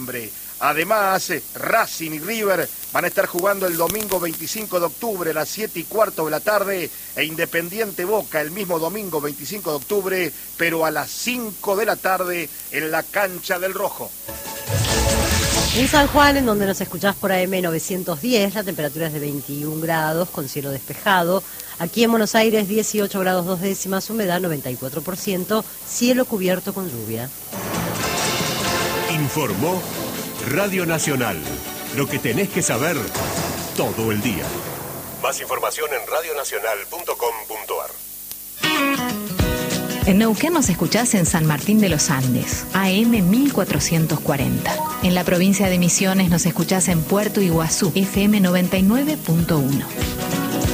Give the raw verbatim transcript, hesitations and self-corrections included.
noviembre. Además, Racing y River van a estar jugando el domingo veinticinco de octubre a las siete y cuarto de la tarde e Independiente Boca el mismo domingo veinticinco de octubre, pero a las cinco de la tarde en la cancha del Rojo. En San Juan, en donde nos escuchás por A M novecientos diez, la temperatura es de veintiún grados con cielo despejado. Aquí en Buenos Aires, dieciocho grados dos décimas, humedad noventa y cuatro por ciento, cielo cubierto con lluvia. Informó Radio Nacional. Lo que tenés que saber todo el día. Más información en radio nacional punto com punto a r. En Neuquén nos escuchás en San Martín de los Andes, A M mil cuatrocientos cuarenta. En la provincia de Misiones nos escuchás en Puerto Iguazú, F M noventa y nueve punto uno.